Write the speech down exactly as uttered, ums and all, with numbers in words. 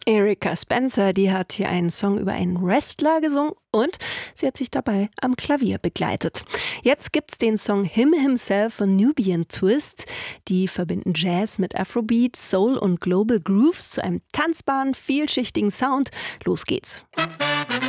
Erika Spencer, die hat hier einen Song über einen Wrestler gesungen und sie hat sich dabei am Klavier begleitet. Jetzt gibt's den Song Him Himself von Nubian Twist. Die verbinden Jazz mit Afrobeat, Soul und Global Grooves zu einem tanzbaren, vielschichtigen Sound. Los geht's.